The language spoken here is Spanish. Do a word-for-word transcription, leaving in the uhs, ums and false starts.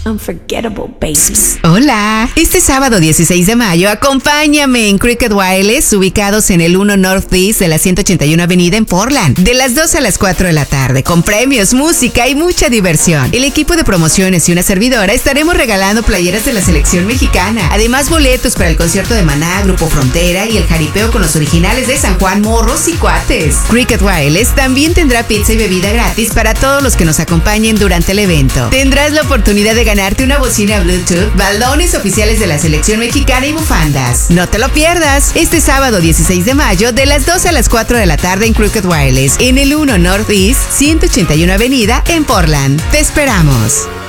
Unforgettable, baby. Hola, este sábado dieciséis de mayo acompáñame en Cricket Wireless, ubicados en el uno Northeast de la ciento ochenta y uno Avenida en Portland, de las dos a las cuatro de la tarde, con premios, música y mucha diversión. El equipo de promociones y una servidora estaremos regalando playeras de la selección mexicana, además boletos para el concierto de Maná, Grupo Frontera y el jaripeo con los originales de San Juan, Morros y Cuates. Cricket Wireless también tendrá pizza y bebida gratis para todos los que nos acompañen durante el evento. Tendrás la oportunidad de ganarte una bocina Bluetooth, balones oficiales de la selección mexicana y bufandas. No te lo pierdas, este sábado dieciséis de mayo de las dos a las cuatro de la tarde en Cricket Wireless, en el uno Northeast ciento ochenta y uno Avenida en Portland. Te esperamos.